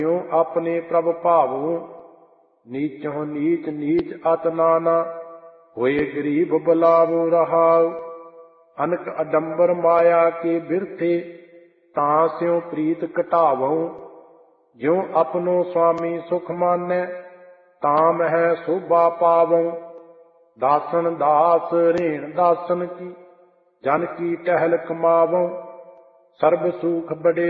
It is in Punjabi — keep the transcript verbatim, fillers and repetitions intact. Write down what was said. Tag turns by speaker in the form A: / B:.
A: ਜਿਉ ਆਪਣੇ ਪ੍ਰਭ ਭਾਵੋ, ਨੀਚਹੁ ਨੀਚ ਨੀਚ ਅਤ ਨਾਨਾ, ਹੋਏ ਗਰੀਬ ਬੁਲਾਵੋ ਰਹਾਉ। ਅਨਕ ਅਡੰਬਰ ਮਾਇਆ ਕੇ ਬਿਰਥੇ, ਤਾਂ ਸਿਉ ਪ੍ਰੀਤ ਘਟਾਵਉ। ਜਿਉ ਆਪਣੋ ਸੁਆਮੀ ਸੁਖ ਮਾਨੈ, ਤਾਂ ਮਹਿ ਸੋਭਾ ਪਾਵਉ। ਦਾਸਨ ਦਾਸ ਰੇਣ ਦਾਸਨ ਕੀ, ਜਨ ਕੀ ਟਹਿਲ ਕਮਾਵਉ। ਸਰਬ ਸੂਖ ਬੜੇ